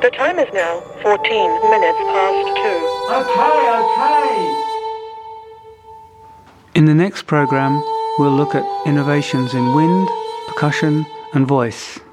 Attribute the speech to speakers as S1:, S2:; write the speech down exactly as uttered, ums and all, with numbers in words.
S1: The time is now fourteen minutes past two.
S2: Okay, okay.
S3: In the next program, we'll look at innovations in wind, percussion and voice.